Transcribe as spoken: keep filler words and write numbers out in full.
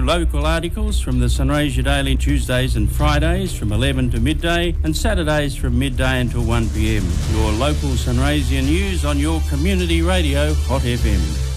local articles from the Sunraysia Daily Tuesdays and Fridays from eleven to midday and Saturdays from midday until one p m. Your local Sunraysia news on your community radio, Hot F M.